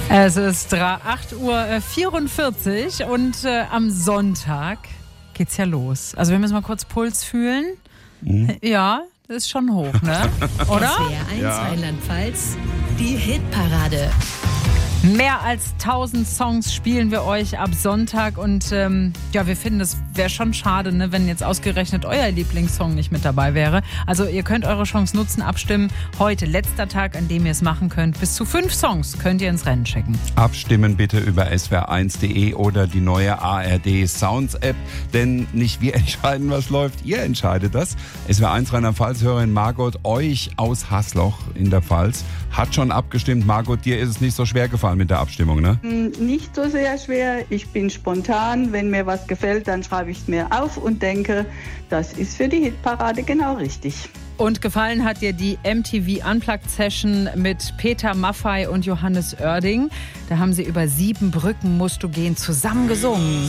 Es ist 8:44 Uhr und am Sonntag geht's ja los. Also wir müssen mal kurz Puls fühlen. Ja, das ist schon hoch, ne? Oder? SWR 1 Rheinland-Pfalz, die Hitparade. Mehr als 1000 Songs spielen wir euch ab Sonntag und wir finden, es wäre schon schade, ne, wenn jetzt ausgerechnet euer Lieblingssong nicht mit dabei wäre. Also ihr könnt eure Chance nutzen, abstimmen. Heute letzter Tag, an dem ihr es machen könnt. Bis zu 5 Songs könnt ihr ins Rennen schicken. Abstimmen bitte über swr1.de oder die neue ARD Sounds App, denn nicht wir entscheiden, was läuft, ihr entscheidet das. SWR1 Rheinland-Pfalz-Hörerin Margot, euch aus Hasloch in der Pfalz, hat schon abgestimmt. Margot, dir ist es nicht so schwer gefallen mit der Abstimmung, ne? Nicht so sehr schwer. Ich bin spontan. Wenn mir was gefällt, dann schreibe ich es mir auf und denke, das ist für die Hitparade genau richtig. Und gefallen hat dir die MTV Unplugged Session mit Peter Maffay und Johannes Oerding. Da haben sie über 7 Brücken musst du gehen zusammen gesungen.